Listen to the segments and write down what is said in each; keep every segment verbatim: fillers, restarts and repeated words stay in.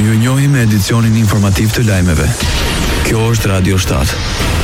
Ju njohim me edicionin informativ të lajmeve. Kjo është Radio shtat.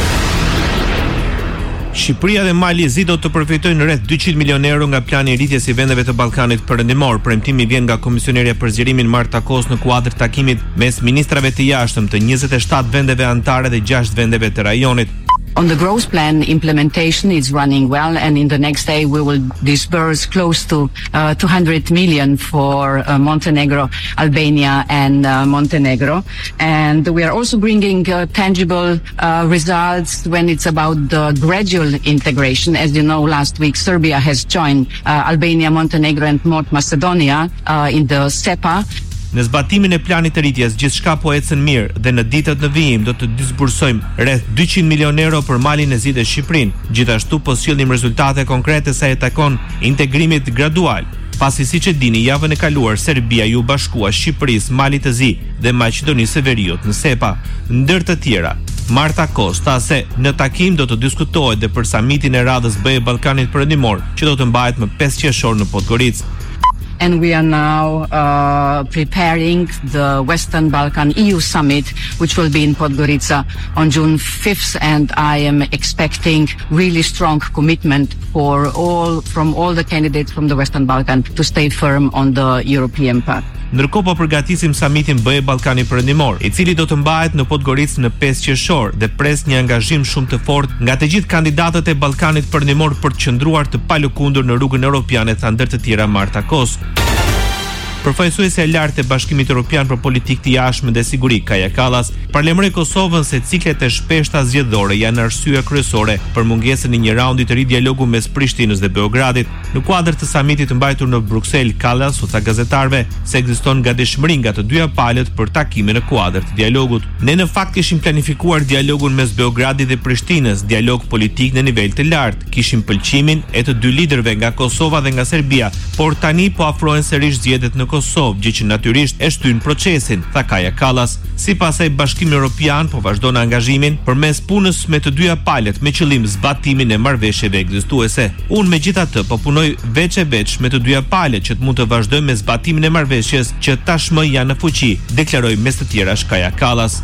Shqipëria dhe Mali Zi do të përfitojnë rreth dyqind milion euro nga plani i rritjes i vendeve të Ballkanit Perëndimor. Premtimi vjen nga komisionerja për zgjerimin Marta Kos në kuadër takimit mes ministrave të jashtëm të njëzet e shtat vendeve anëtare dhe gjashtë vendeve të rajonit. On the growth plan, implementation is running well, and in the next day we will disburse close to uh, two hundred million for uh, Montenegro, Albania and uh, Montenegro. And we are also bringing uh, tangible uh, results when it's about the gradual integration. As you know, last week Serbia has joined uh, Albania, Montenegro and North Macedonia uh, in the SEPA. Në zbatimin e planit të rritjes, gjithçka po ecën mirë dhe në ditët në vijim do të disbursojmë rreth dyqind milion euro për Malin e Zi dhe Shqipërinë. Gjithashtu po sillim rezultate konkrete sa i takon integrimit gradual. Pasi siç e dini, javën e kaluar Serbia ju bashkua Shqipërisë, Malit të Zi dhe Maqedonisë së Veriut në SEPA. Ndër të tjera, Marta Kos tha se në takim do të diskutohet dhe për samitin e radhës B e Ballkanit Perëndimor, që do të mbahet më pesë qershor në Podgoricë. And we are now uh, preparing the Western Balkan E U Summit, which will be in Podgorica on June fifth, and I am expecting really strong commitment for all, from all the candidates from the Western Balkan to stay firm on the European path. Ndërkohë po përgatisim samitin B e Ballkanit Perëndimor, i cili do të mbahet në Podgoricë në pesë qershor dhe pres një angazhim shumë të fortë nga të gjithë kandidatët e Ballkanit Perëndimor për të qëndruar të palëkundur në rrugën europiane, tha ndër të tjera Marta Kos. Përfaqësuesja e lartë e Bashkimit Evropian për Politikë të Jashtme dhe Siguri, Kaja Kallas, paralajmëroi Kosovën se ciklet e shpeshta zgjedhore janë arsye kryesore për mungesën e një raundi të ri dialogu mes Prishtinës dhe Beogradit. Në kuadër të samitit të mbajtur në Bruksel, Kallas u tha gazetarëve se ekziston gatishmëri nga të dyja palët për takime në kuadër të dialogut. Ne në fakt kishim planifikuar dialogun mes Beogradit dhe Prishtinës, dialog politik në nivel të lartë. Kishim pëlqimin e të dy liderëve nga Kosova dhe nga Serbia, por tani po afrohen sërish zgjedhjet në Kosovë, gjë që natyrisht e shtyn procesin, tha Kaja Kallas. Sipas asaj, Bashkimi Evropian po vazhdon angazhimin përmes punës me të dyja palët me qëllim zbatimin e marrëveshjeve ekzistuese. Unë megjithatë po punoj veç e veç me të dyja palët që të mund të vazhdojmë me zbatimin e marrëveshjes që tashmë janë në fuqi, deklaroi mes të tjerash Kaja Kallas.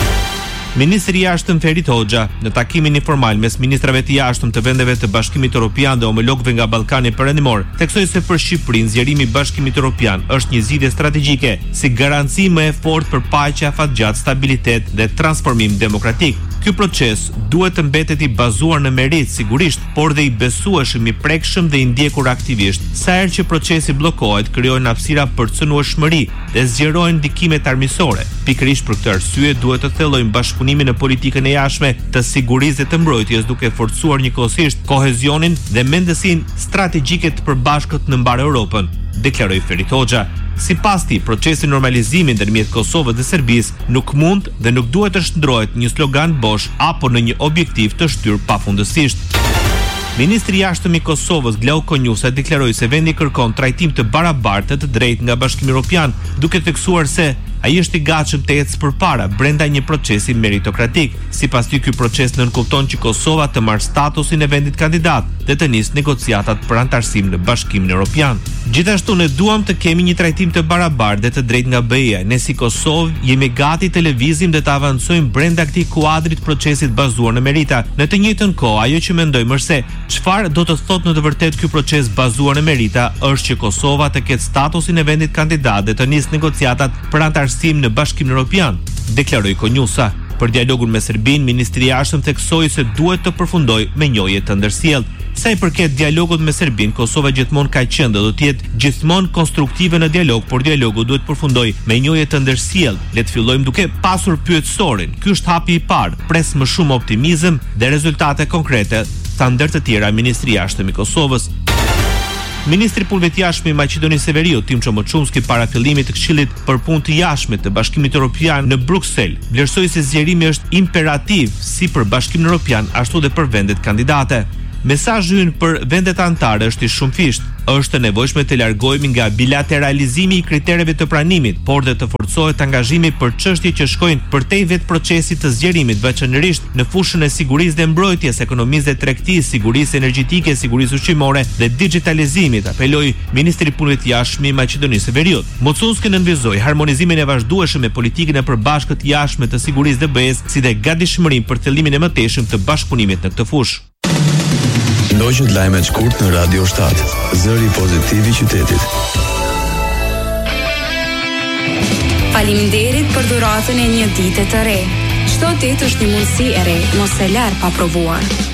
Ministri i Jashtëm Ferit Hoxha, në takimin informal mes ministrave të jashtëm të vendeve të Bashkimit Evropian dhe homologëve nga Ballkani Perëndimor, theksoi se për Shqipërinë zgjerimi i Bashkimit Evropian është një zgjidhje strategjike, si garanci më e fortë për paqe, afatgjatë, stabilitet dhe transformim demokratik. Ky proces duhet të mbetet i bazuar në merit, sigurisht, por dhe i besueshëm, i prekshëm dhe i ndjekur aktivisht. Sa herë që procesi bllokohet, krijohen hapësira për cënueshmëri dhe zgjerohen ndikimet armiqësore. Pikërisht për këtë arsye duhet të thellojmë bashkëpunimin në politikën e jashtme të sigurisë dhe të mbrojtjes, duke forcuar njëkohësisht kohezionin dhe mendësinë strategjike të përbashkët në mbar Europën, deklaroi Ferit Hoxha. Sipas tij, procesi normalizimi ndërmjet Kosovës dhe Serbisë nuk mund dhe nuk duhet të shndrohet një slogan bosh apo në një objektiv të shtyr pafundësisht. Ministri i Jashtëm i Kosovës, Glauq Konjusa, deklaroi se vendi kërkon trajtim të barabartë të drejtë nga Bashkimi Evropian, duke theksuar se ai është i gatshëm të ecë përpara brenda një procesi meritokratik. Sipas tij, ky proces nënkupton që Kosova të marrë statusin e vendit kandidat dhe të nisë negociatat për antarësim në Bashkimin Evropian. Gjithashtu ne duam të kemi një trajtim të barabartë dhe të drejtë nga B E A. Ne si Kosovë jemi gati të lëvizim dhe të avancojmë brenda këtij kuadrit procesit bazuar në merita. Në të njëjtën kohë, ajo që mendojmë është se çfarë do të thotë në të vërtetë ky proces bazuar në merita është që Kosova të ketë statusin e vendit kandidat dhe të nisë negociatat për antarësim në Bashkimin Evropian, deklaroi Konjusa. Për dialogun me Serbinë, ministri i jashtëm theksoi se duhet të përfundojë me njohje të ndërsjellë. Sa i përket dialogut me Serbinë, Kosova gjithmonë ka qenë dhe do të jetë gjithmonë konstruktive në dialog, por dialogu duhet përfundojë me njohje të ndërsjellë. Le të fillojmë duke pasur pyetësorin. Ky është hapi i parë. Pres më shumë optimizëm dhe rezultate konkrete, tha ndër të tjera ministri i jashtëm i Kosovës. Ministri i Punëve të Jashtme i Maqedonisë së Veriut, Timço Moçumski, para fillimit të Këshillit për Punë të Jashtme të Bashkimit Evropian në Bruksel, vlerësoi se zgjerimi është imperativ si për Bashkimin Evropian ashtu dhe për vendet kandidate. Mesazhi ynë për vendet anëtare është i shumëfisht. Është e nevojshme të largohemi nga bilateralizimi i kritereve të pranimit, por dhe të forcohet angazhimi për çështje që shkojnë përtej vetë procesit të zgjerimit, veçanërisht në fushën e sigurisë dhe mbrojtjes, ekonomisë dhe tregtisë, sigurisë energjetike, sigurisë ushqimore dhe digitalizimit, apeloi ministri i punëve të jashtme i Maqedonisë së Veriut. Mocunski nënvizoi harmonizimin e vazhdueshëm me politikën e përbashkët jashtme të sigurisë dhe B E S, si dhe gatishmërinë për fillimin e mëtejshëm të bashkëpunimit në këtë fushë. Ndoqët lajmet shkurt në Radio shtat, zëri pozitiv i qytetit. Faleminderit për dhuratën e një dite të re. Çdo ditë është një mundësi e re, mos e lar pa provuar.